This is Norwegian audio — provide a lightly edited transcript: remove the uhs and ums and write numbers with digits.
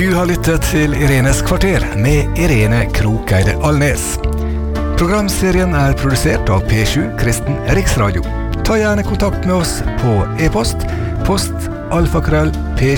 Du har lyttet til Irenes kvarter med Irene Krokeide Alnes. Programserien er produsert av P7 Kristen Riksradio. Ta gjerne kontakt med oss på e-post, post alfakrøll p7.no.